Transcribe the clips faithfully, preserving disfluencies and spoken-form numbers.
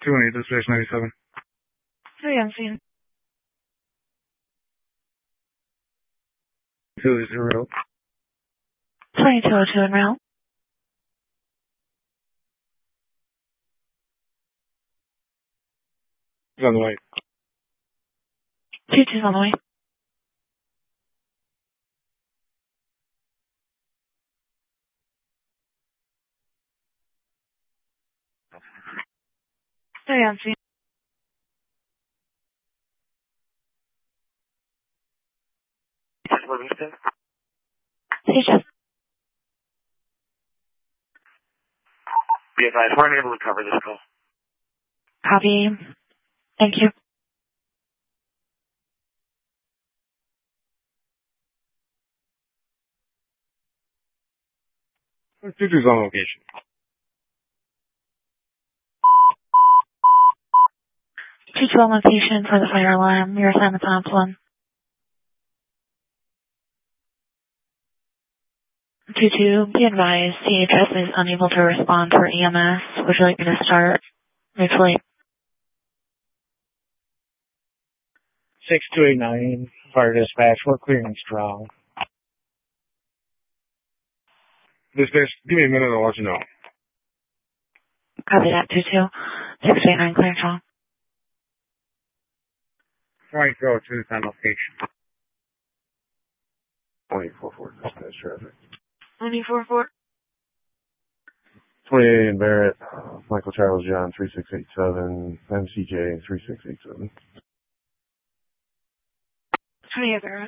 two one eight, dispatch ninety-seven. Three on scene. Two zero. twenty-two oh two en route. He's on the way. two two's on the way. Three on scene. Livingston. Teacher. Be advised, we're unable to cover this call. Copy. Thank you. two two's on location. two two on location for the fire alarm. Your assignment's on one. two two, be advised, C H S is unable to respond for E M S. Would you like me to start mutually? six two eight nine, fire dispatch, we're clear and strong. Dispatch, give me a minute, I'll let you know. Copy that, two two. six two eight nine, clear and strong. twenty-four oh two is on location. twenty-four four, dispatch traffic. twenty-four four. twenty-eight in Barrett, Michael Charles John, three six eight seven, M C J, three six eight seven. twenty-eight Barrett.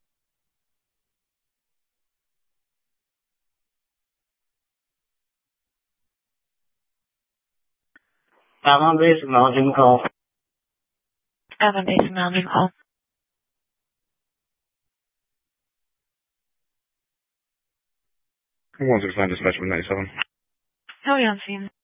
I'm on base, acknowledging call. I'm on base, acknowledging call. one six nine, dispatch one ninety-seven. How are you on scene?